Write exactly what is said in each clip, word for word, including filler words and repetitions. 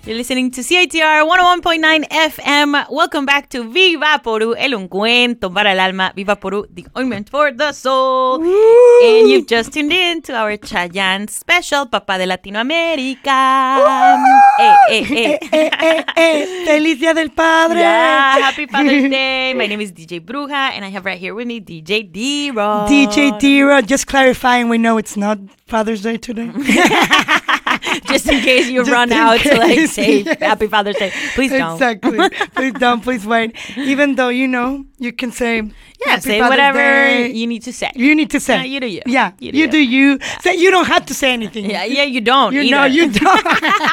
You're listening to C I T R one oh one point nine F M. Welcome back to Viva Porú, el ungüento para el alma. Viva Porú, the ointment for the soul. Woo! And you've just tuned in to our Chayanne special, Papá de Latinoamérica. Eh, eh, eh. eh, eh, eh. Feliz Día del Padre. Yeah, happy Father's Day. My name is D J Bruja, and I have right here with me D J D-Rod. D J D-Rod, just clarifying, we know it's not Father's Day today. Just in case you Just run in out to like case, say yes. Happy Father's Day. Please don't. Exactly. Please don't. Please wait. Even though, you know, you can say Yeah, Happy say Father's whatever Day. you need to say. You need to say. Yeah, you do you. Yeah, You do you you. do you. Say you don't have to say anything. Yeah, yeah, you don't. You either. know, you don't.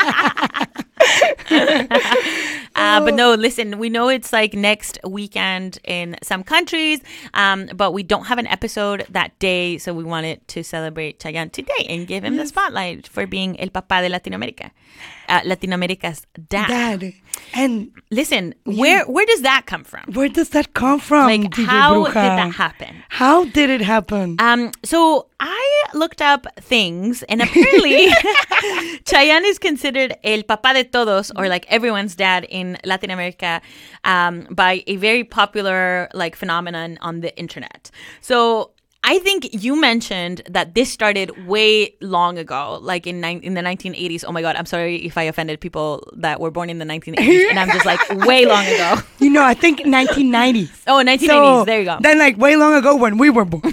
Uh, but no, listen, we know it's like next weekend in some countries, um, but we don't have an episode that day, so we wanted to celebrate Chayanne today and give him the spotlight for being el papá de Latinoamérica, uh, Latinoamérica's dad. Dad. And Listen, where where does that come from? where does that come from, Like, D J how Bruja? did that happen? How did it happen? Um, so I looked up things, and apparently Chayanne is considered el papá de todos, or like everyone's dad in Latin America, um, by a very popular like phenomenon on the internet. So I think you mentioned that this started way long ago, like in ni- in the nineteen eighties. Oh my God, I'm sorry if I offended people that were born in the nineteen eighties, and I'm just like way long ago. You know, I think nineteen nineties. Oh, nineteen eighties, So, there you go. Then like way long ago when we were born.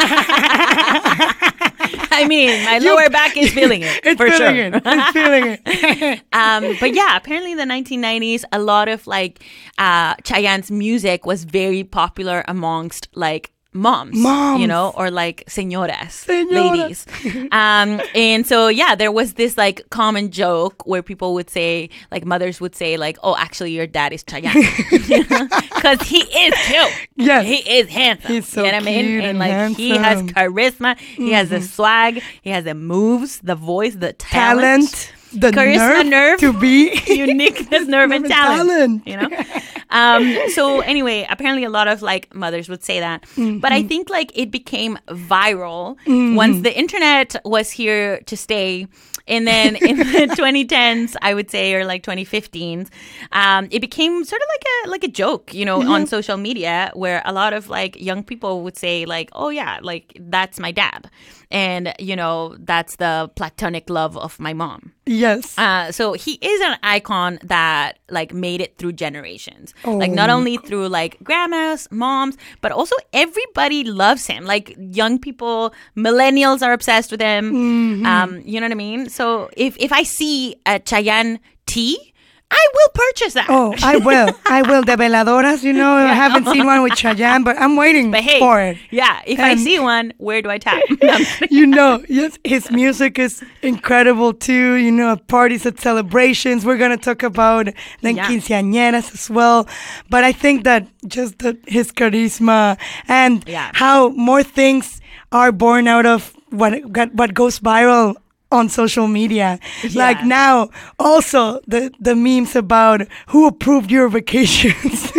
I mean, my You- lower back is feeling it, It's for feeling sure. it. It's feeling it. Um, but yeah, apparently in the nineteen nineties, a lot of like uh, Chayanne's music was very popular amongst like moms, Moms. you know, or like señoras, Señora. ladies. Um, and so, yeah, there was this like common joke where people would say, like mothers would say like, oh, actually your dad is Chayanne. Because he is cute. Yes. He is handsome. He's so you know what I mean? cute And and like he has handsome. charisma, he has the swag, he has the moves, the voice, the talent. Talent. The Charisma, nerve, nerve, to be uniqueness, nerve, and Nerve and talent, talent. you know. Um, so anyway, apparently a lot of like mothers would say that, but I think like it became viral once the internet was here to stay. And then in the twenty tens, I would say, or like twenty fifteens, um, it became sort of like a like a joke, you know, on social media, where a lot of like young people would say like, oh yeah, like that's my dad, and you know that's the platonic love of my mom. Yes. Uh, so he is an icon that like made it through generations, like Oh. not only through like grandmas, moms, but also everybody loves him. Like young people, millennials are obsessed with him. Mm-hmm. Um, you know what I mean? So if if I see a Chayanne tea, I will purchase that. Oh, I will. I will. The veladoras, you know, I haven't seen one with Chayanne, but I'm waiting But hey, for it. yeah, if I And- see one, where do I tap? No, I'm kidding. You know, yes, his music is incredible too. You know, at parties, at celebrations. We're going to talk about the Yeah. quinceañeras as well. But I think that just the, his charisma and Yeah. how more things are born out of what what goes viral on social media. Like Yeah. now, also the, the memes about who approved your vacations.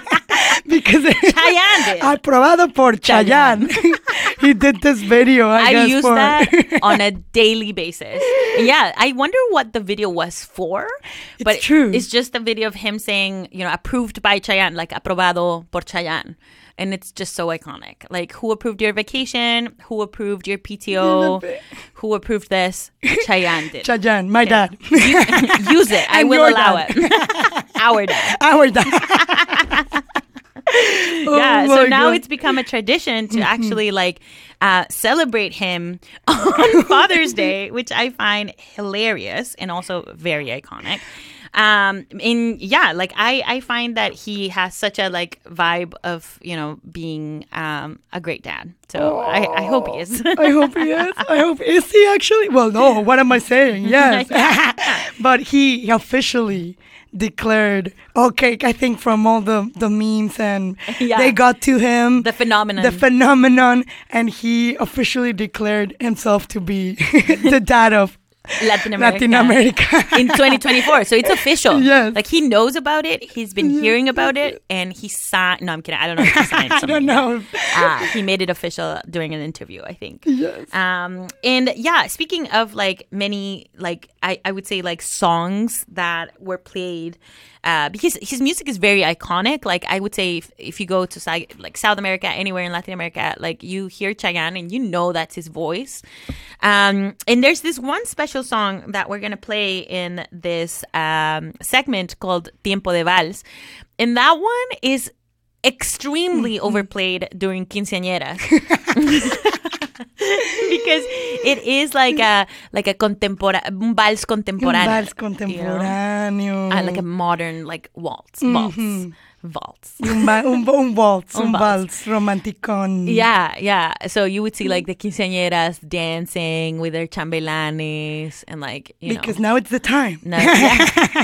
Because Chayanne did. Aprobado por Chayanne. He did this video, I, I guess, use for that on a daily basis. Yeah, I wonder what the video was for. But It's true. It's just a video of him saying, you know, approved by Chayanne, like aprobado por Chayanne. And it's just so iconic. Like, who approved your vacation? Who approved your P T O? Who approved this? Chayanne did. Chayanne, my dad. Use it. I And will your allow dad. it. Our dad. Our dad. Yeah, Oh so my now God. it's become a tradition to actually like uh, celebrate him on Father's Day, which I find hilarious and also very iconic. Um, and yeah, like I, I find that he has such a like vibe of, you know, being um, a great dad. So I, I hope he is. I hope he is. I hope is he actually? Well, no. What am I saying? Yes, but he officially declared. Okay, I think from all the the memes and Yeah. they got to him. The phenomenon. The phenomenon, and he officially declared himself to be the dad of Latin America, Latin America. in twenty twenty-four. So it's official. Yes. Like he knows about it. He's been yes. hearing about it, and he signed. No, I'm kidding. I don't know if he signed something. I don't know. Uh, he made it official during an interview, I think. Yes. Um. And yeah, speaking of like many, like I, I would say like songs that were played. Uh, because his music is very iconic. Like I would say, if, if you go to like South America, anywhere in Latin America, like you hear Chayanne and you know that's his voice. Um, and there's this one special song that we're gonna play in this um, segment called "Tiempo de Vals," and that one is extremely mm-hmm. overplayed during quinceañeras. Because it is like a like a contempora un vals contemporáneo. Un vals contemporáneo. You know? uh, like a modern like waltz. Mm-hmm. Waltz. Waltz. Un, un, un waltz. un vals romanticón. Yeah, yeah. So you would see like the quinceañeras dancing with their chambelanes and like, you because know. now it's the time. No, yeah.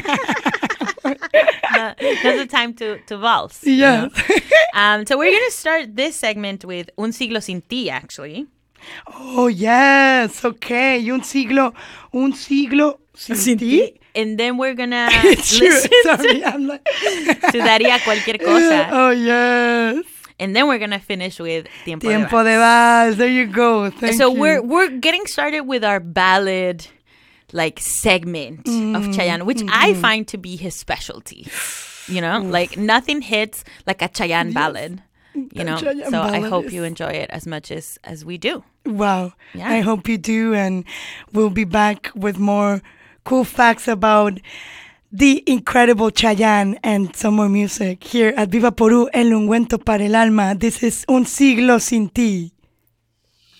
no, now's the time to, to valse. Yes. You know? um, so we're going to start this segment with Un Siglo Sin Ti, actually. Oh, yes. Okay. Un siglo, un siglo sin, sin ti. And then we're going to listen Sorry, to, I'm like... to Daría Cualquier Cosa. Oh, yes. And then we're going to finish with Tiempo, Tiempo de Vals. de Vals. There you go. Thank so you. we're we're getting started with our ballad like segment mm, of Chayanne, which mm-hmm. I find to be his specialty. You know, Oof. Like nothing hits like a Chayanne yes. ballad. You know, Chayanne so I hope is... you enjoy it as much as, as we do. Wow. Yeah. I hope you do. And we'll be back with more cool facts about the incredible Chayanne and some more music here at Viva Porú, el ungüento para el alma. This is Un Siglo Sin Ti.